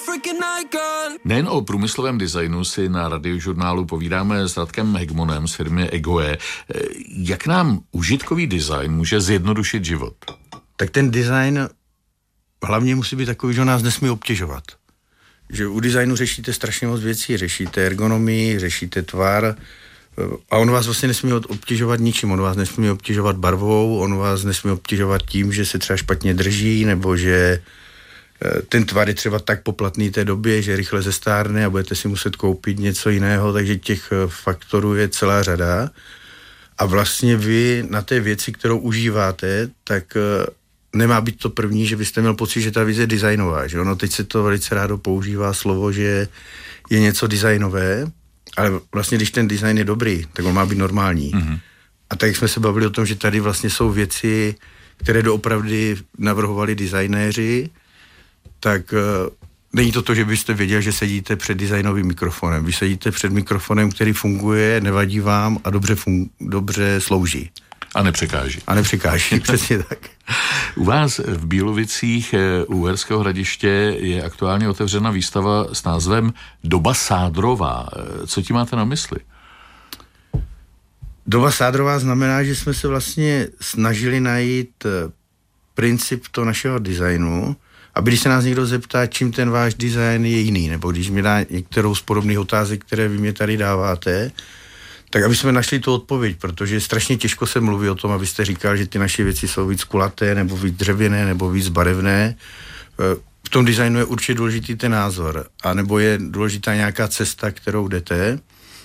Nejen o průmyslovém designu si na Radiožurnálu povídáme s Radkem Hegmonem z firmy Egoe. Jak nám užitkový design může zjednodušit život? Tak ten design hlavně musí být takový, že nás nesmí obtěžovat. Že u designu řešíte strašně moc věcí, řešíte ergonomii, řešíte tvar a on vás vlastně nesmí obtěžovat ničím, on vás nesmí obtěžovat barvou, on vás nesmí obtěžovat tím, že se třeba špatně drží, nebo že ten tvar je třeba tak poplatný té době, že rychle zestárne a budete si muset koupit něco jiného, takže těch faktorů je celá řada. A vlastně vy na té věci, kterou užíváte, tak nemá být to první, že byste měl pocit, že ta věc je designová. Že ono teď se to velice rádo používá slovo, že je něco designové, ale vlastně když ten design je dobrý, tak on má být normální. Mm-hmm. A tak jsme se bavili o tom, že tady vlastně jsou věci, které doopravdy navrhovali designéři, tak není to, že byste věděl, že sedíte před designovým mikrofonem. Vy sedíte před mikrofonem, který funguje, nevadí vám a dobře slouží. A nepřekáží. A nepřekáží, přesně tak. U vás v Bílovicích u Uherského Hradiště je aktuálně otevřena výstava s názvem Doba sádrová. Co tím máte na mysli? Doba sádrová znamená, že jsme se vlastně snažili najít princip toho našeho designu, aby když se nás někdo zeptá, čím ten váš design je jiný, nebo když mi dá některou z podobných otázek, které vy mě tady dáváte, tak aby jsme našli tu odpověď, protože strašně těžko se mluví o tom, abyste říkal, že ty naše věci jsou víc kulaté, nebo víc dřevěné, nebo víc barevné. V tom designu je určitě důležitý ten názor, anebo je důležitá nějaká cesta, kterou jdete.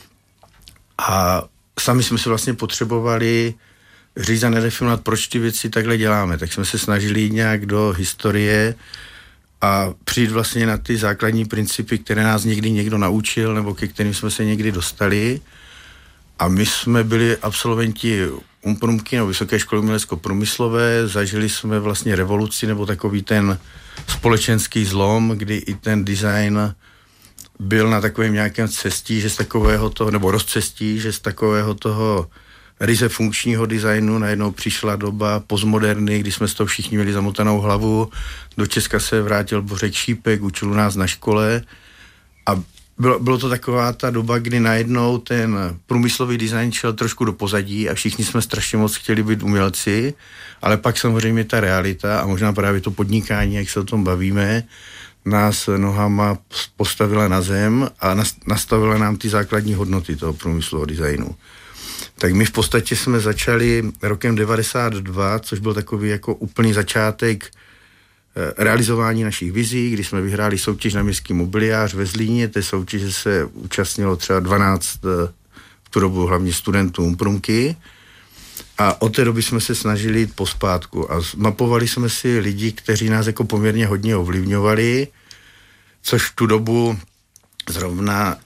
A sami jsme se vlastně potřebovali říct a nedefinovat, proč ty věci takhle děláme. Tak jsme se snažili jít nějak do historie a přijít vlastně na ty základní principy, které nás někdy někdo naučil, nebo ke kterým jsme se někdy dostali. A my jsme byli absolventi UMPRUMky nebo Vysoké školy umělecko-průmyslové, zažili jsme vlastně revoluci nebo takový ten společenský zlom, kdy i ten design byl na takovém nějakém cestí, že z takového toho, nebo rozcestí, že z takového toho ryze funkčního designu najednou přišla doba postmoderny, kdy jsme z toho všichni měli zamotanou hlavu. Do Česka se vrátil Bořek Šípek, učil u nás na škole a bylo to taková ta doba, kdy najednou ten průmyslový design šel trošku do pozadí a všichni jsme strašně moc chtěli být umělci, ale pak samozřejmě ta realita a možná právě to podnikání, jak se o tom bavíme, nás nohama postavila na zem a nastavila nám ty základní hodnoty toho průmyslového designu. Tak my v podstatě jsme začali rokem 92, což byl takový jako úplný začátek realizování našich vizí, kdy jsme vyhráli soutěž na městský mobiliář ve Zlíně. Té soutěže se účastnilo třeba 12 v tu dobu hlavně studentů UMPRUMky a od té doby jsme se snažili jít pospátku a mapovali jsme si lidi, kteří nás jako poměrně hodně ovlivňovali, což v tu dobu zrovna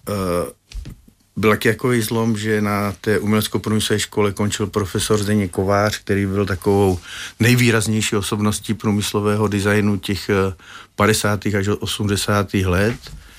byl taky takový zlom, že na té umělecko-průmyslové škole končil profesor Zdeněk Kovář, který byl takovou nejvýraznější osobností průmyslového designu těch 50. až 80. let.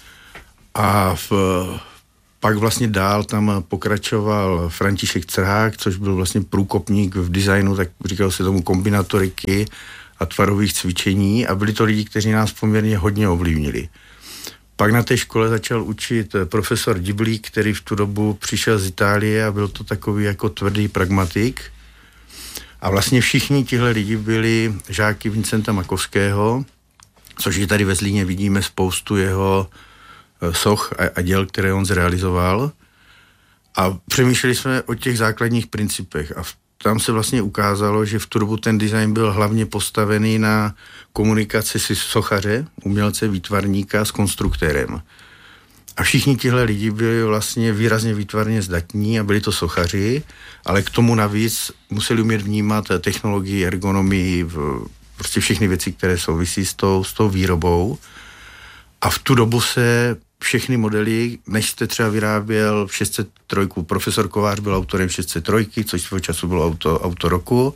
A pak vlastně dál tam pokračoval František Crhák, což byl vlastně průkopník v designu, tak říkal se tomu kombinatoriky a tvarových cvičení a byli to lidi, kteří nás poměrně hodně ovlivnili. Pak na té škole začal učit profesor Diblík, který v tu dobu přišel z Itálie a byl to takový jako tvrdý pragmatik. A vlastně všichni tihle lidi byli žáky Vincenta Makovského, což je tady ve Zlíně vidíme spoustu jeho soch a děl, které on zrealizoval. A přemýšleli jsme o těch základních principech a tam se vlastně ukázalo, že v tu dobu ten design byl hlavně postavený na komunikaci si sochaře, umělce, výtvarníka s konstruktérem. A všichni tihle lidi byli vlastně výrazně výtvarně zdatní a byli to sochaři, ale k tomu navíc museli umět vnímat technologii, ergonomii, prostě všechny věci, které souvisí s tou výrobou. A v tu dobu se všechny modely, než jste třeba vyráběl 603, profesor Kovář byl autorem 603, což svého času bylo auto roku.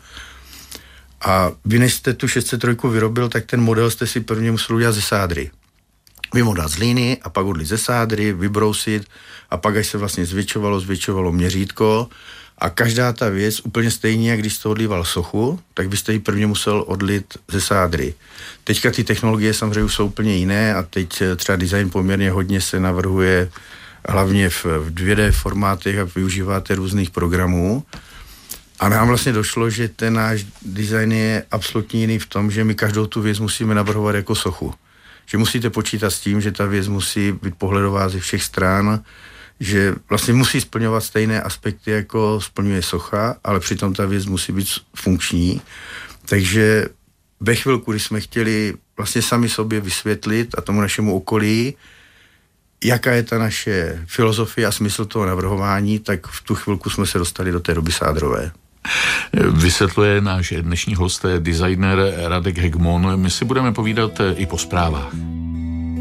A vy, než jste tu 603 vyrobil, tak ten model jste si prvně musel udělat ze sádry. Vymodat z líny a pak odlit ze sádry, vybrousit a pak, až se vlastně zvětšovalo měřítko A každá ta věc, úplně stejně, jak když jste odlíval sochu, tak byste ji prvně musel odlit ze sádry. Teďka ty technologie samozřejmě jsou úplně jiné a teď třeba design poměrně hodně se navrhuje hlavně v 2D formátech a využíváte různých programů. A nám vlastně došlo, že ten náš design je absolutně jiný v tom, že my každou tu věc musíme navrhovat jako sochu. Že musíte počítat s tím, že ta věc musí být pohledová ze všech stran, že vlastně musí splňovat stejné aspekty, jako splňuje socha, ale přitom ta věc musí být funkční. Takže ve chvilku, kdy jsme chtěli vlastně sami sobě vysvětlit a tomu našemu okolí, jaká je ta naše filozofie a smysl toho navrhování, tak v tu chvilku jsme se dostali do té doby sádrové. Vysvětluje náš dnešní host, designer Radek Hegmon. My si budeme povídat i po zprávách.